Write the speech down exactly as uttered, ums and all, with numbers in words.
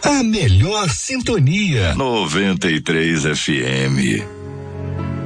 A melhor sintonia. noventa e três F M.